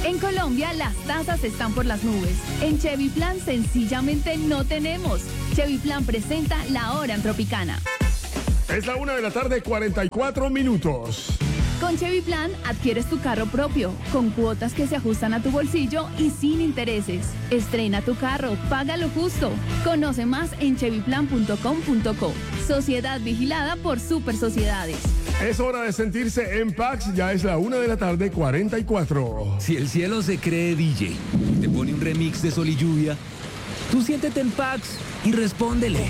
En Colombia las tasas están por las nubes. En Chevy Plan sencillamente no tenemos. Chevy Plan presenta La Hora en Tropicana. Es la 1:44 PM. Con Chevy Plan adquieres tu carro propio, con cuotas que se ajustan a tu bolsillo y sin intereses. Estrena tu carro, paga lo justo. Conoce más en chevyplan.com.co. Sociedad vigilada por Super Sociedades. Es hora de sentirse en Pax, ya es la 1:44 PM. Si el cielo se cree DJ y te pone un remix de Sol y Lluvia, tú siéntete en Pax y respóndele.